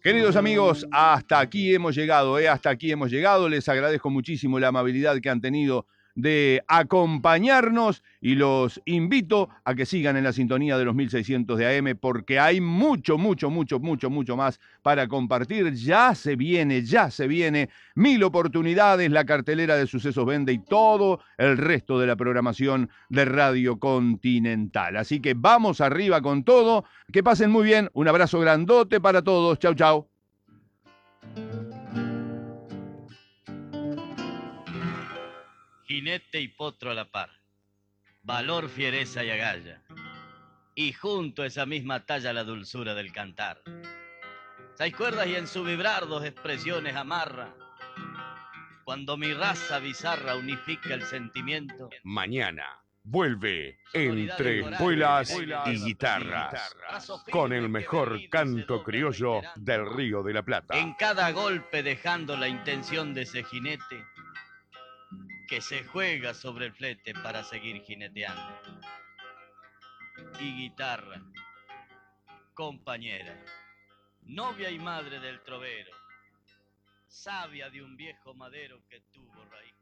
Queridos amigos, hasta aquí hemos llegado, hasta aquí hemos llegado. Les agradezco muchísimo la amabilidad que han tenido de acompañarnos y los invito a que sigan en la sintonía de los 1600 de AM porque hay mucho más para compartir. Ya se viene 1000 oportunidades, la cartelera de Sucesos Vende y todo el resto de la programación de Radio Continental. Así que vamos arriba con todo. Que pasen muy bien. Un abrazo grandote para todos. Chau, chau. Jinete y potro a la par, valor, fiereza y agalla, y junto a esa misma talla la dulzura del cantar. 6 cuerdas y en su vibrar 2 expresiones amarra, cuando mi raza bizarra unifica el sentimiento. Mañana vuelve Entre Espuelas y Guitarras, con el mejor canto criollo del Río de la Plata. En cada golpe dejando la intención de ese jinete que se juega sobre el flete para seguir jineteando. Y guitarra, compañera, novia y madre del trovero, sabia de un viejo madero que tuvo raíz.